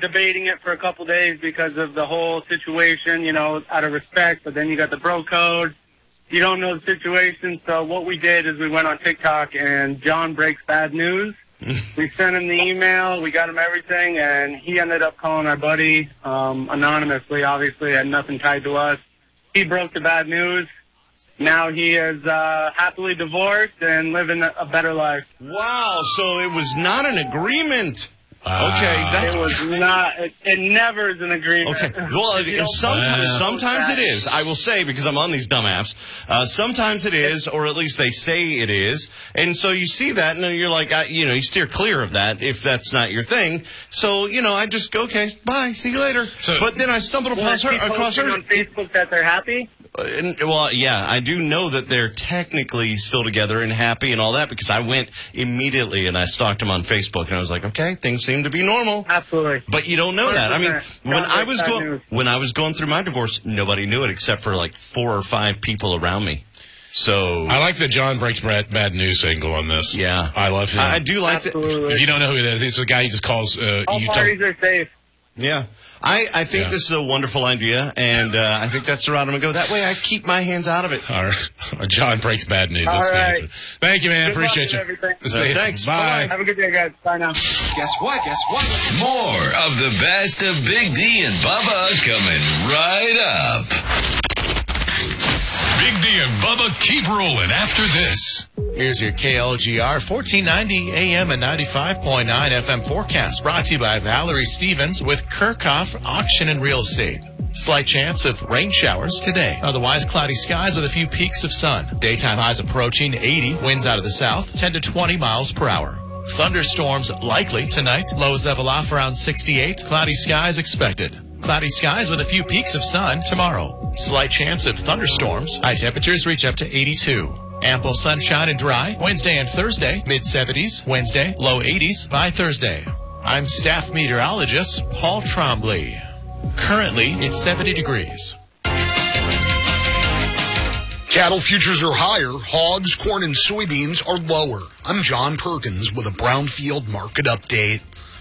debating it for a couple days because of the whole situation, out of respect. But then you got the bro code. You don't know the situation. So what we did is we went on TikTok, and John Breaks Bad News. We sent him the email. We got him everything, and he ended up calling our buddy anonymously. Obviously, had nothing tied to us. He broke the bad news. Now he is happily divorced and living a better life. Wow, so it was not an agreement. Okay, it was not. It never is an agreement. Okay, well, sometimes it is. I will say, because I'm on these dumb apps, sometimes it is, or at least they say it is. And so you see that, and then you're like, you steer clear of that if that's not your thing. So, I just go, okay, bye, see you later. But then I stumbled across her. On Facebook that they're happy? Well, yeah, I do know that they're technically still together and happy and all that, because I went immediately and I stalked them on Facebook, and I was like, okay, things seem to be normal. Absolutely. But you don't know that. I mean, when I was going through my divorce, nobody knew it except for like 4 or 5 people around me. So I like the John Breaks Bad News angle on this. Yeah. I love him. I do like that. If you don't know who it is, it's a guy who just calls. All parties are safe. Yeah. I think this is a wonderful idea, and I think that's the route I'm going to go. That way I keep my hands out of it. All right. John Breaks Bad News. That's the answer. Thank you, man. Appreciate you. Thanks. Bye. Have a good day, guys. Bye now. Guess what? More of the best of Big D and Bubba coming right up. Big D and Bubba keep rolling after this. Here's your KLGR 1490 AM and 95.9 FM forecast, brought to you by Valerie Stevens with Kirchhoff Auction and Real Estate. Slight chance of rain showers today. Otherwise, cloudy skies with a few peaks of sun. Daytime highs approaching 80, winds out of the south, 10 to 20 miles per hour. Thunderstorms likely tonight. Lows level off around 68. Cloudy skies expected. Cloudy skies with a few peaks of sun tomorrow. Slight chance of thunderstorms. High temperatures reach up to 82. Ample sunshine and dry Wednesday and Thursday, mid-70s. Wednesday, low 80s by Thursday. I'm staff meteorologist Paul Trombley. Currently, it's 70 degrees. Cattle futures are higher. Hogs, corn, and soybeans are lower. I'm John Perkins with a Brownfield market update.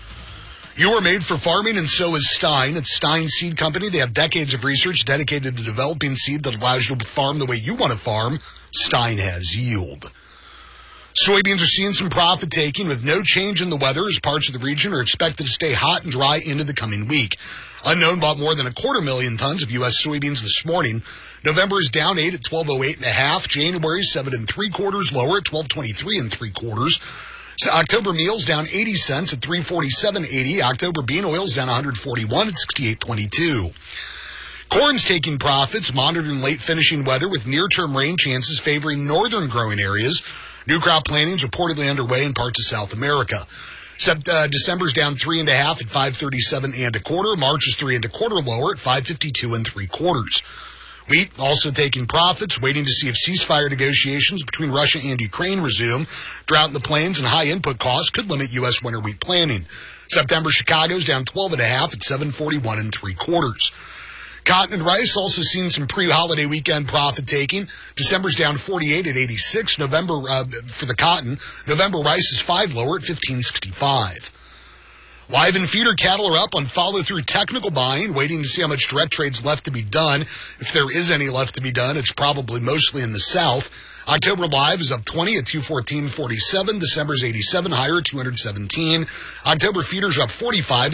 You are made for farming, and so is Stein. It's Stein Seed Company. They have decades of research dedicated to developing seed that allows you to farm the way you want to farm. Stein has yield. Soybeans are seeing some profit taking with no change in the weather, as parts of the region are expected to stay hot and dry into the coming week. Unknown bought more than 250,000 tons of U.S. soybeans this morning. November is down 8 at 1208.5. January 7 3/4 lower at 1223 3/4. So October meal's down 80 cents at 347.80. October bean oil's down 141 at 68.22. Corn's taking profits, monitoring late finishing weather with near-term rain chances favoring northern growing areas. New crop planting is reportedly underway in parts of South America. December's down 3.5 at 537 1/4. March is 3 1/4 lower at 552 3/4. Wheat also taking profits, waiting to see if ceasefire negotiations between Russia and Ukraine resume. Drought in the plains and high input costs could limit U.S. winter wheat planting. September, Chicago's down 12.5 at 741 3/4. Cotton and rice also seen some pre-holiday weekend profit taking. December's down 48 at 86. November for the cotton. November rice is 5 lower at 1565. Live and feeder cattle are up on follow-through technical buying, waiting to see how much direct trade's left to be done. If there is any left to be done, it's probably mostly in the south. October live is up 20 at 214.47. December's 87, higher at 217. October feeders are up 45 at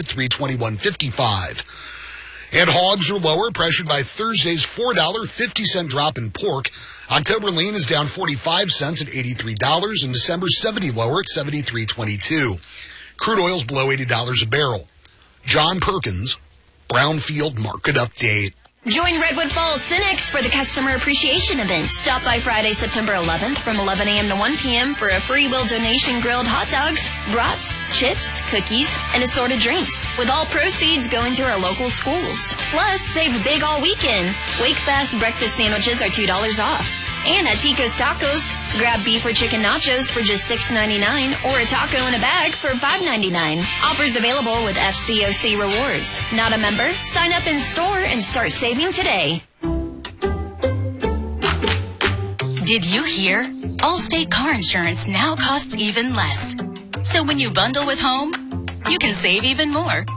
321.55. And hogs are lower, pressured by Thursday's $4.50 drop in pork. October lean is down 45 cents at $83, and December's 70 lower at $73.22. Crude oil's below $80 a barrel. John Perkins, Brownfield Market Update. Join Redwood Falls Cynics for the Customer Appreciation Event. Stop by Friday, September 11th from 11 a.m. to 1 p.m. for a free will donation grilled hot dogs, brats, chips, cookies, and assorted drinks, with all proceeds going to our local schools. Plus, save big all weekend. Wake Fast breakfast sandwiches are $2 off. And at Tico's Tacos, grab beef or chicken nachos for just $6.99 or a taco in a bag for $5.99. Offers available with FCOC rewards. Not a member? Sign up in store and start saving today. Did you hear? Allstate car insurance now costs even less. So when you bundle with home, you can save even more.